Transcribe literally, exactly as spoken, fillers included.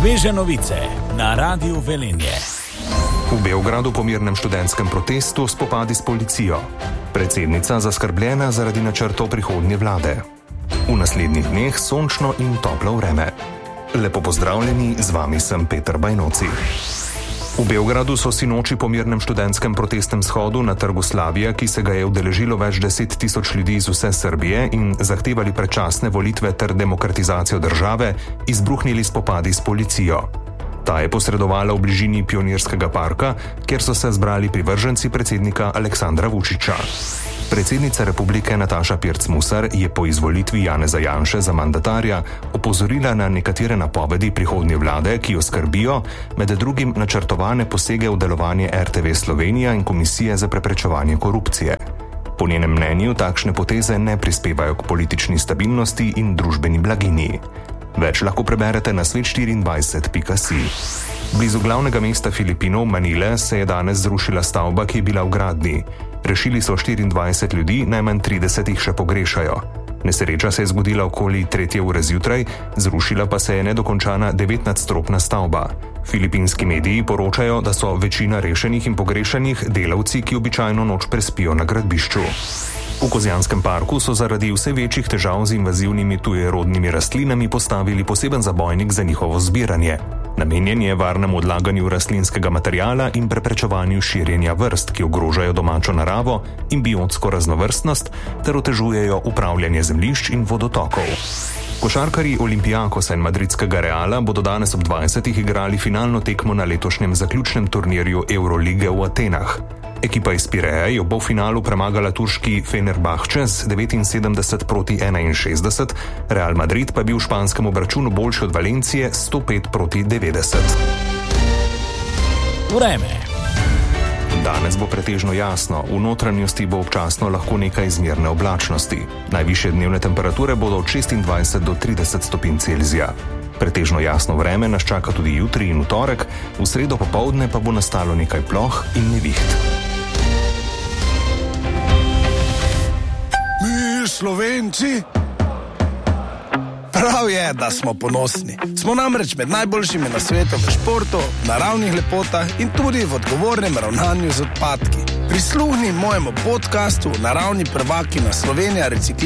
Sveže novice na Radiu Velenje. V Beogradu po mirnem študentskem protestu spopadi s policijo. Predsednica zaskrbljena zaradi načrtov prihodnje vlade. V naslednjih dneh sončno in toplo vreme. Lepo pozdravljeni, z vami sem Peter Bajnoci. V Beogradu so sinoči po mirnem študentskem protestnem shodu na trgu Slavija, ki se ga je udeležilo več deset tisoč ljudi iz vse Srbije in zahtevali predčasne volitve ter demokratizacijo države, izbruhnili spopadi s policijo. Ta je posredovala v bližini Pionirskega parka, kjer so se zbrali privrženci predsednika Aleksandra Vučića. Predsednica republike Nataša Pirc-Musar je po izvolitvi Janeza Janše za mandatarja opozorila na nekatere napovedi prihodnje vlade, ki jo skrbijo, med drugim načrtovane posege v delovanje R T V Slovenija in Komisije za preprečevanje korupcije. Po njenem mnenju takšne poteze ne prispevajo k politični stabilnosti in družbeni blaginji. Več lahko preberete na svet štiriindvajset pika si. Blizu glavnega mesta Filipinov, Manile, se je danes zrušila stavba, ki je bila v gradnji. Rešili so štiriindvajset ljudi, najmanj trideset jih še pogrešajo. Nesreča se je zgodila okoli tretje ure zjutraj, zrušila pa se je nedokončana devetnadstropna stavba. Filipinski mediji poročajo, da so večina rešenih in pogrešanih delavci, ki običajno noč prespijo na gradbišču. V Kozjanskem parku so zaradi vse večjih težav z invazivnimi tujerodnimi rastlinami postavili poseben zabojnik za njihovo zbiranje. Namenjen je varnemu odlaganju rastlinskega materiala in preprečevanju širjenja vrst, ki ogrožajo domačo naravo in biotsko raznovrstnost ter otežujejo upravljanje zemljišč in vodotokov. Košarkarji Olympiakosa in madridskega Reala bodo danes ob dvajsetih igrali finalno tekmo na letošnjem zaključnem turnirju Eurolige v Atenah. Ekipa iz Pireja je v polfinalu premagala turški Fenerbahče z devetinsedemdeset proti enainšestdeset, Real Madrid pa je bil v španskem obračunu boljši od Valencije sto pet proti devetdeset. Vreme. Danes bo pretežno jasno, v notranjosti bo občasno lahko nekaj izmerne oblačnosti. Najvišje dnevne temperature bodo od šestindvajset do trideset stopinj Celzija. Pretežno jasno vreme nas čaka tudi jutri in v torek, v sredo popoldne pa bo nastalo nekaj ploh in neviht. Mi, Slovenci, prav je, da smo ponosni. Smo namreč med najboljšimi na svetu v športu, naravnih lepotah in tudi v odgovornem ravnanju z odpadki. Prisluhni mojemu podcastu Naravni prvaki na Slovenija recikliranja.